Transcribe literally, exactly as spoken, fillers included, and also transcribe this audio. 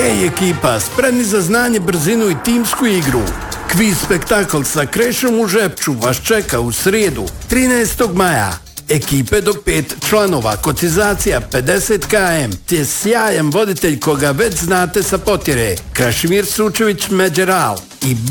Ej ekipa, spremni za znanje, brzinu i timsku igru. Kviz spektakl sa Krešom u Žepču vas čeka u srijedu, trinaestog maja. Ekipe do pet članova, kotizacija pedeset kilometara, te sjajan voditelj koga već znate sa Potjere, Krašimir Sučević Međeral i